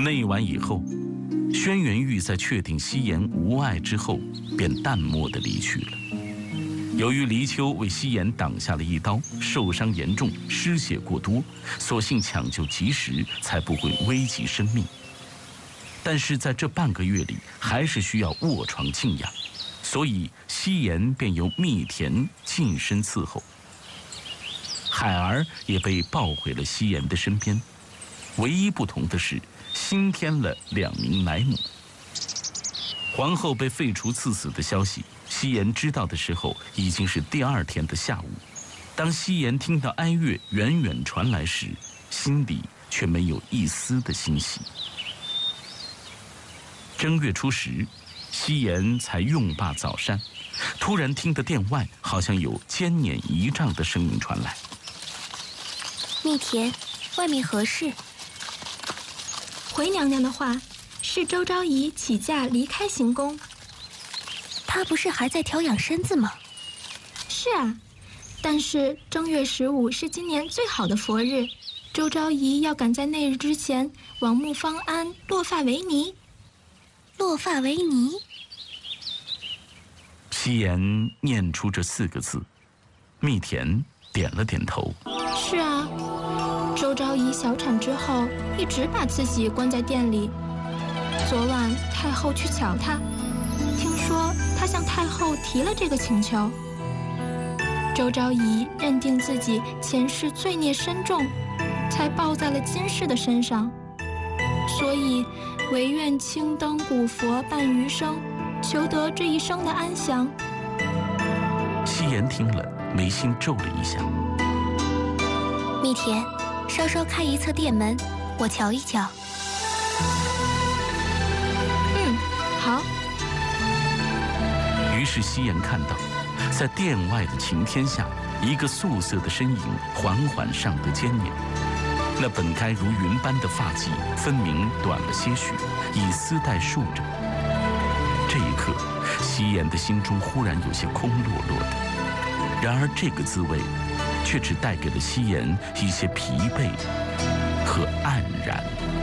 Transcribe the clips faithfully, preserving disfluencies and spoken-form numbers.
那一晚以后，轩辕玉在确定西颜无碍之后，便淡漠地离去了。由于黎秋为西颜挡下了一刀，受伤严重，失血过多，所幸抢救及时，才不会危及生命。但是在这半个月里，还是需要卧床静养，所以西颜便由密田近身伺候。海儿也被抱回了西颜的身边，唯一不同的是，新添了两名奶母。皇后被废除赐死的消息，西颜知道的时候已经是第二天的下午。当西颜听到哀乐远远传来时，心里却没有一丝的欣喜。正月初十，西颜才用罢早膳，突然听得殿外好像有尖撵仪仗的声音传来。 密田，外面何事？ 回娘娘的话，是周昭仪起驾离开行宫。 她不是还在调养身子吗？ 是啊，但是正月十五是今年最好的佛日，周昭仪要赶在那日之前往沐方庵落发为尼。 落发为尼。 西颜念出这四个字，密田点了点头。 是啊，周昭仪小产之后，一直把慈禧关在店里。昨晚太后去瞧她，听说她向太后提了这个请求。周昭仪认定自己前世罪孽深重，才报在了今世的身上，所以唯愿青灯古佛伴余生，求得这一生的安详。 西颜听了，眉心皱了一下。 密田，稍稍开一侧殿门，我瞧一瞧。 嗯，好。 于是西颜看到，在殿外的晴天下，一个素色的身影缓缓上得尖撵。那本该如云般的发髻，分明短了些许，以丝带束着。这一刻，西颜的心中忽然有些空落落的。然而这个滋味，却只带给了西颜一些疲惫和黯然。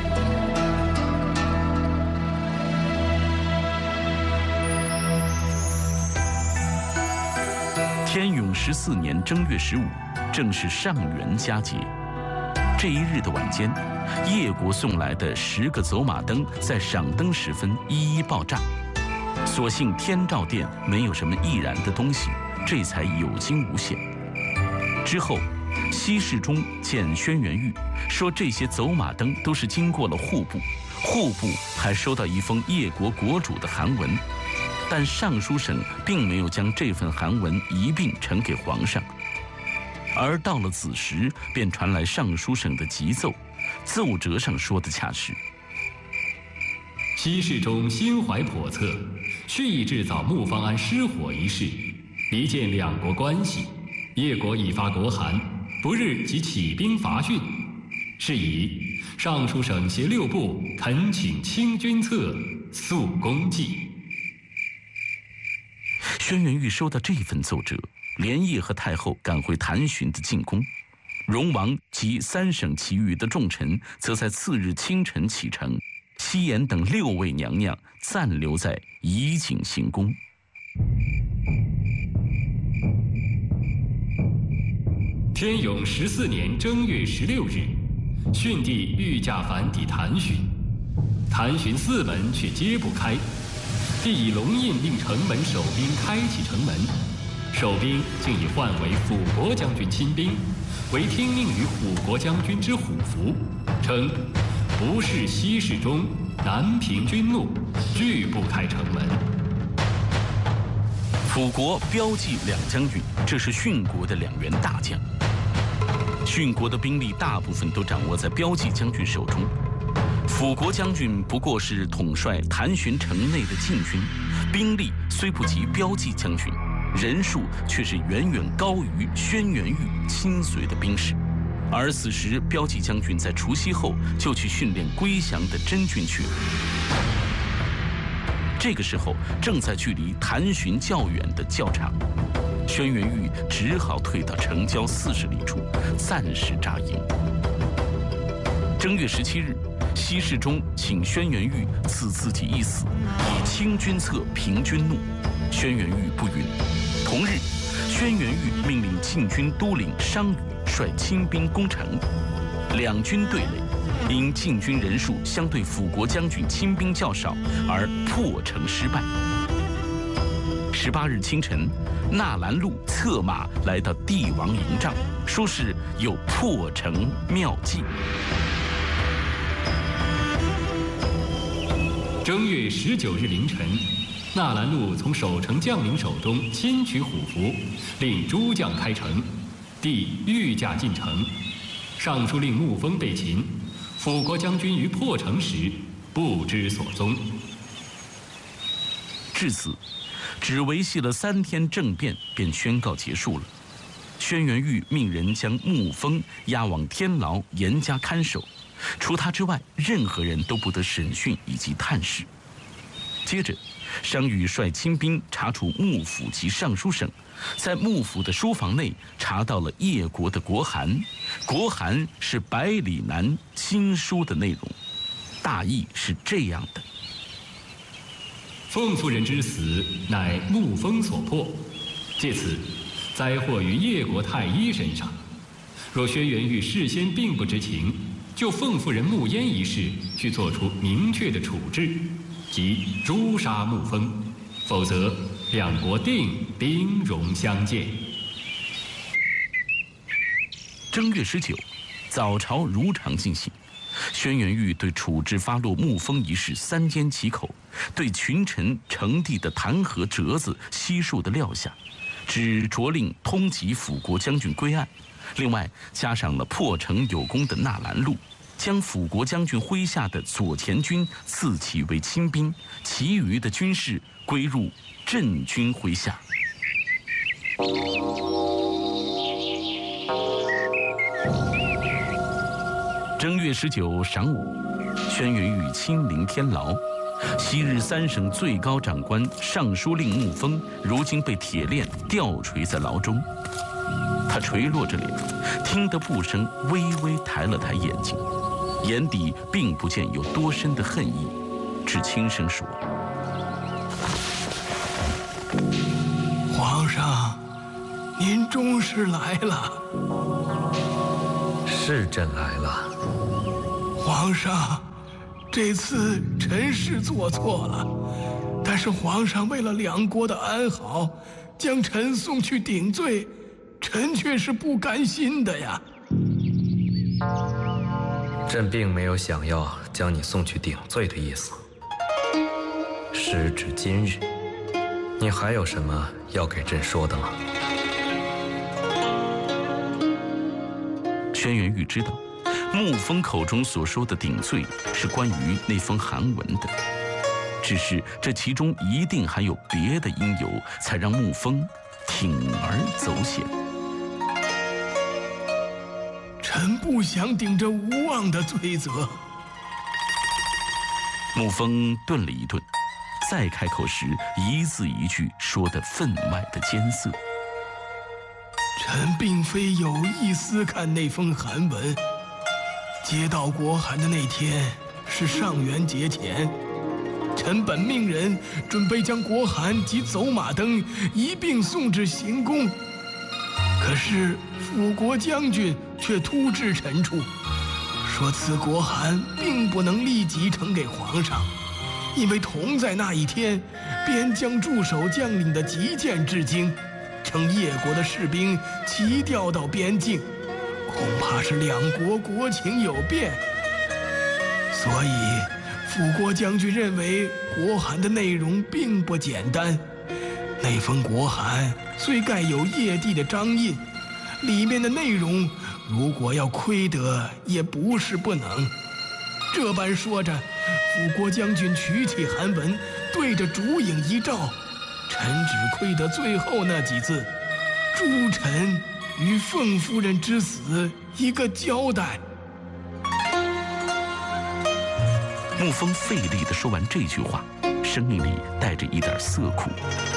天永十四年正月十五，正是上元佳节。这一日的晚间，叶国送来的十个走马灯在赏灯时分一一爆炸。所幸天照殿没有什么易燃的东西，这才有惊无险。之后，西侍中见轩辕玉，说这些走马灯都是经过了户部，户部还收到一封叶国国主的函文，但尚书省并没有将这份函文一并呈给皇上。而到了子时，便传来尚书省的急奏，奏折上说的恰是： 西侍中心怀叵测，蓄意制造沐方庵失火一事，离间两国关系。叶国已发国函，不日即起兵伐汛，是以尚书省携六部恳请清君侧，速公祭。 轩辕玉收到这份奏折，连夜和太后赶回谭巡的进宫。荣王及三省其余的重臣则在次日清晨启程，西颜等六位娘娘暂留在怡景行宫。 天永十四年正月十六日，训帝御驾凡抵谭巡，谭巡四门却皆不开。帝以龙印令城门守兵开启城门，守兵竟以换为辅国将军亲兵，为听命于虎国将军之虎符，称不是西侍中，南平军怒，拒不开城门。 辅国、标记两将军，这是殉国的两员大将。殉国的兵力大部分都掌握在标记将军手中，辅国将军不过是统帅谭巡城内的禁军，兵力虽不及标记将军，人数却是远远高于轩辕玉亲随的兵士。而此时标记将军在除夕后就去训练归降的真军去了。这个时候正在距离谭巡较远的教场，轩辕玉只好退到城郊四十里处，暂时扎营。正月十七日， 西事中请轩辕玉赐自己一死，以清君侧平君怒。轩辕玉不允。同日，轩辕玉命令禁军都领商羽率亲兵攻城，两军对垒，因禁军人数相对辅国将军亲兵较少而破城失败。十八日清晨，纳兰禄策马来到帝王营帐，说是有破城妙计。 正月十九日凌晨，纳兰禄从守城将领手中亲取虎符，令诸将开城，帝御驾进城。尚书令沐风被擒，辅国将军于破城时不知所踪。 至此，只维系了三天政变便宣告结束了。轩辕玉命人将沐风押往天牢，严加看守，除他之外，任何人都不得审讯以及探视。接着，商羽率亲兵查处幕府及尚书省，在幕府的书房内查到了叶国的国函，国函是百里南亲书的内容，大意是这样的： 奉夫人之死，乃沐风所迫，借此灾祸于叶国太医身上。若轩辕玉事先并不知情，就奉夫人沐烟一事去做出明确的处置，即诛杀沐风，否则两国定兵戎相见。 正月十九，早朝如常进行。轩辕玉对处置发落沐风一事三缄其口，对群臣呈递的弹劾折子悉数的撂下，只着令通缉辅国将军归案。另外加上了破城有功的纳兰禄，将辅国将军麾下的左前军赐其为亲兵，其余的军士归入镇军麾下。正月十九晌午，轩辕玉亲临天牢。昔日三省最高长官尚书令沐风，如今被铁链吊垂在牢中。他垂落着脸，听得布声，微微抬了抬眼睛，眼底并不见有多深的恨意，只轻声说：“ 皇上，您终是来了。”“ 是朕来了。”“ 皇上，这次臣是做错了，但是皇上为了两国的安好，将臣送去顶罪，臣却是不甘心的呀。”“ 朕并没有想要将你送去顶罪的意思。时至今日，你还有什么要给朕说的吗？” 轩辕玉知道，沐风口中所说的顶罪是关于那封函文的，只是这其中一定还有别的因由，才让沐风铤而走险。 臣不想顶着无望的罪责。 沐风顿了一顿，再开口时，一字一句说得分外的艰涩。 臣并非有意思看那封函文。接到国函的那天是上元节前，臣本命人准备将国函及走马灯一并送至行宫，可是辅国将军却突至臣处，说此国函并不能立即呈给皇上，因为同在那一天，边疆驻守将领的急件至京，称叶国的士兵齐调到边境，恐怕是两国国情有变，所以辅国将军认为国函的内容并不简单。那封国函虽盖有叶帝的章印，里面的内容如果要窥得，也不是不能。这般说着，辅国将军取起函文，对着烛影一照，臣只窥得最后那几字：“诸臣于奉夫人之死一个交代。” 沐风费力地说完这句话，声音里带着一点涩苦。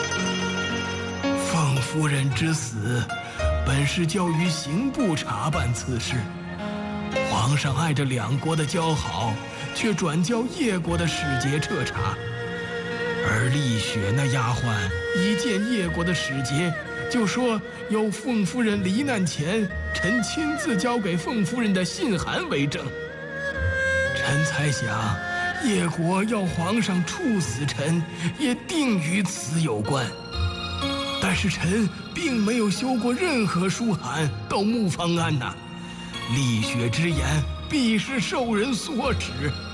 奉夫人之死，本是交于刑部查办此事， 皇上碍着两国的交好，却转交叶国的使节彻查。而丽雪那丫鬟一见叶国的使节，就说有凤夫人罹难前，臣亲自交给凤夫人的信函为证。臣猜想，叶国要皇上处死臣，也定与此有关。但是臣并没有修过任何书函到穆方安呐，丽雪之言必是受人所指。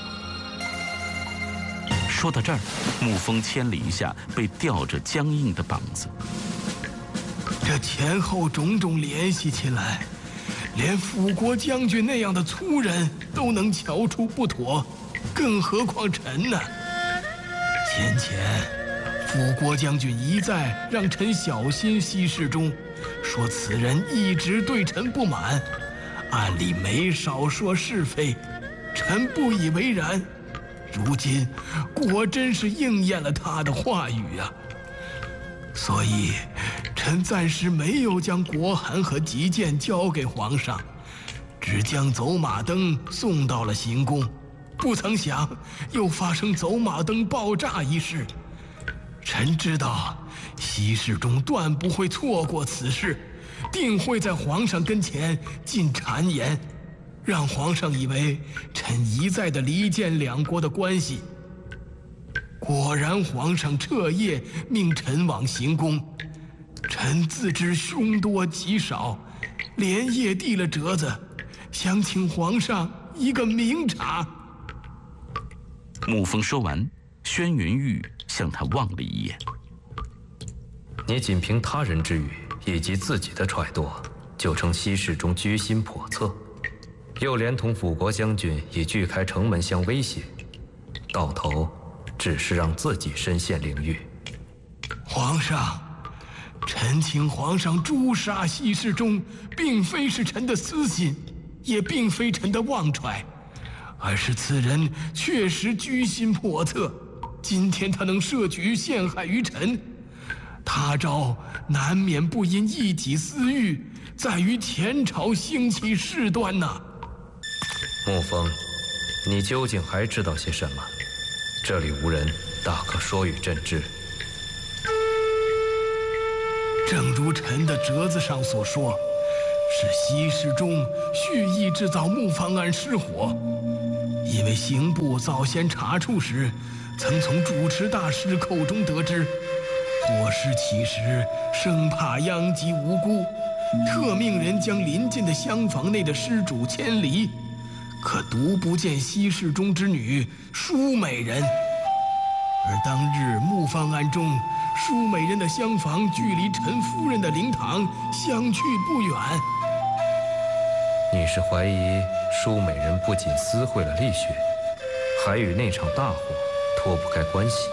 说到这儿，沐风牵了一下被吊着僵硬的膀子。 这前后种种联系起来，连辅国将军那样的粗人都能瞧出不妥，更何况臣呢？先前辅国将军一再让臣小心西事中，说此人一直对臣不满，暗里没少说是非，臣不以为然。如今果真是应验了他的话语啊！所以，臣暂时没有将国函和急件交给皇上，只将走马灯送到了行宫。不曾想，又发生走马灯爆炸一事。臣知道，西事中断不会错过此事，定会在皇上跟前进谗言，让皇上以为臣一再的离间两国的关系。果然，皇上彻夜命臣往行宫，臣自知凶多吉少，连夜递了折子，想请皇上一个明察。 沐风说完，轩辕玉向他望了一眼。 你仅凭他人之语以及自己的揣度，就称西事中居心叵测，又连同辅国将军以锯开城门相威胁，到头只是让自己身陷囹圄。 皇上，臣请皇上诛杀西事中，并非是臣的私心，也并非臣的妄揣，而是此人确实居心叵测。今天他能设局陷害于臣，他朝难免不因一己私欲，在于前朝兴起事端呐。 沐风，你究竟还知道些什么？这里无人，大可说与朕知。 正如臣的折子上所说，是西事中蓄意制造穆方庵失火，因为刑部早先查处时，曾从主持大师口中得知，火势起时生怕殃及无辜，特命人将邻近的厢房内的施主迁离，可独不见西事中之女舒美人。而当日穆方庵中，舒美人的厢房距离陈夫人的灵堂相去不远。 你是怀疑舒美人不仅私会了丽雪，还与那场大火脱不开关系？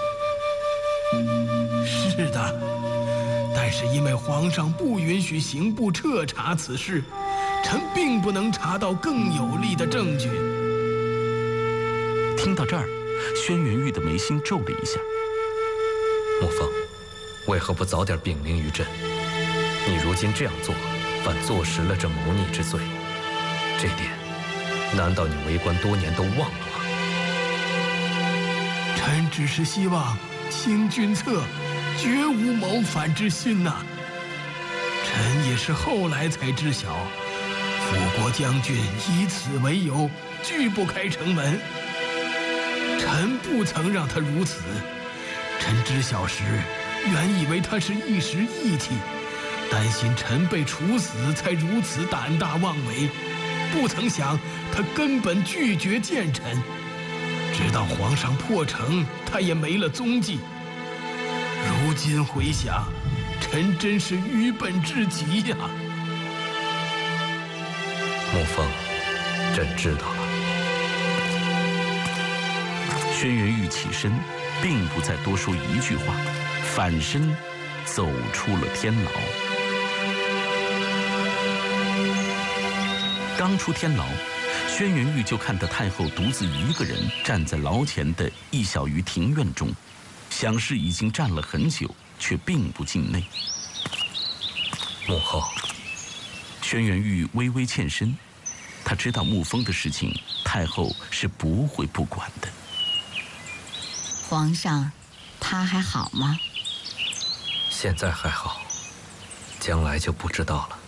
是的，但是因为皇上不允许刑部彻查此事，臣并不能查到更有力的证据。 听到这儿，轩辕玉的眉心皱了一下。 沐风，为何不早点禀明于朕？你如今这样做，反坐实了这谋逆之罪。这点，难道你为官多年都忘了吗？ 臣只是希望清君侧，绝无谋反之心呐、啊。臣也是后来才知晓，辅国将军以此为由拒不开城门。臣不曾让他如此，臣知晓时，原以为他是一时义气，担心臣被处死，才如此胆大妄为。不曾想他根本拒绝见臣，直到皇上破城，他也没了踪迹。如今回想，臣真是愚笨至极呀！ 沐风，朕知道了。 轩辕玉起身，并不再多说一句话，反身走出了天牢。刚出天牢，轩辕玉就看到太后独自一个人站在牢前的一小余庭院中，想是已经站了很久，却并不进内。 母后， 轩辕玉微微欠身， 他知道沐风的事情，太后是不会不管的。 皇上，他还好吗？ 现在还好，将来就不知道了。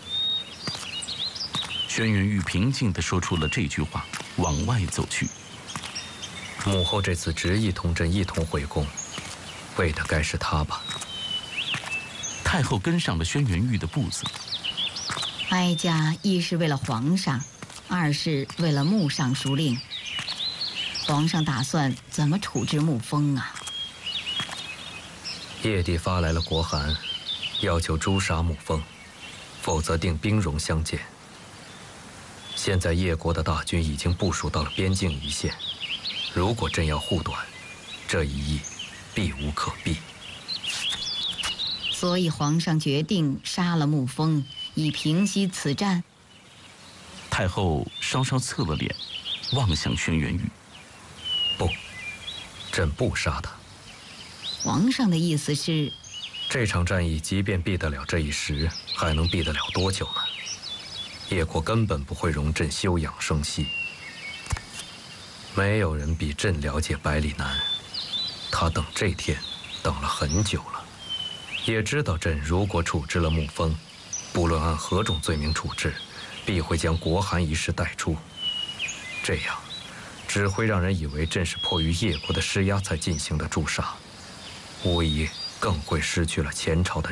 轩辕玉平静地说出了这句话，往外走去。 母后这次执意同朕一同回宫，为的该是他吧？ 太后跟上了轩辕玉的步子。 哀家一是为了皇上，二是为了穆尚书令。皇上打算怎么处置沐风啊？ 叶帝发来了国函，要求诛杀沐风，否则定兵戎相见。现在叶国的大军已经部署到了边境一线，如果朕要护短，这一役避无可避。 所以皇上决定杀了沐风，以平息此战。 太后稍稍侧了脸，望向轩辕玉。 不，朕不杀他。 皇上的意思是， 这场战役即便避得了这一时，还能避得了多久呢？叶国根本不会容朕休养生息。没有人比朕了解百里南，他等这天等了很久了，也知道朕如果处置了沐风，不论按何种罪名处置，必会将国函一事带出。这样只会让人以为朕是迫于叶国的施压才进行的诛杀，无疑更会失去了前朝的